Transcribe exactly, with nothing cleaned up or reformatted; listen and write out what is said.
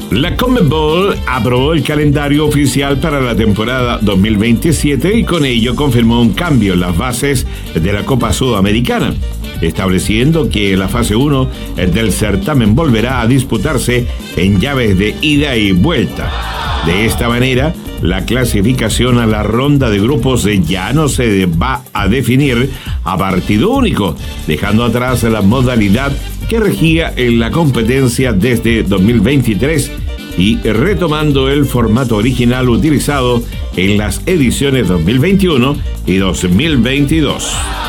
La Conmebol aprobó el calendario oficial para la temporada dos mil veintisiete y con ello confirmó un cambio en las bases de la Copa Sudamericana, estableciendo que la fase uno del certamen volverá a disputarse en llaves de ida y vuelta. De esta manera, la clasificación a la ronda de grupos ya no se va a definir a partido único, dejando atrás la modalidad que regía en la competencia desde dos mil veintitrés y retomando el formato original utilizado en las ediciones dos mil veintiuno y dos mil veintidós.